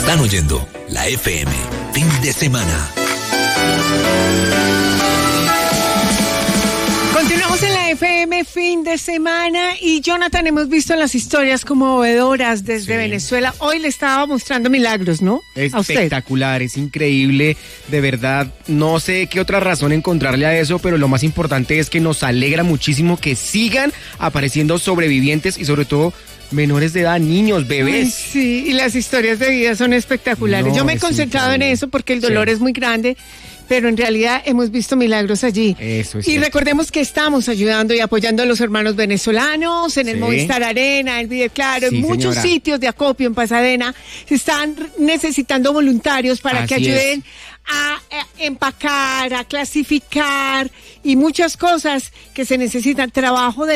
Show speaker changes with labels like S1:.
S1: Están oyendo la FM, fin de semana.
S2: Continuamos en la FM, fin de semana, y Jonathan, hemos visto las historias conmovedoras desde Venezuela. Hoy le estaba mostrando milagros, ¿no?
S3: Espectacular, es increíble, de verdad. No sé qué otra razón encontrarle a eso, pero lo más importante es que nos alegra muchísimo que sigan apareciendo sobrevivientes y sobre todo menores de edad, niños, bebés.
S2: Ay, sí, y las historias de vida son espectaculares.
S3: No,
S2: yo me he concentrado en eso porque el dolor es muy grande, pero en realidad hemos visto milagros allí.
S3: Eso es
S2: y
S3: cierto.
S2: Recordemos que estamos ayudando y apoyando a los hermanos venezolanos en el Movistar Arena, en Videoclaro, en muchos sitios de acopio en Pasadena. Se están necesitando voluntarios para que ayuden a empacar, a clasificar y muchas cosas que se necesitan. Trabajo de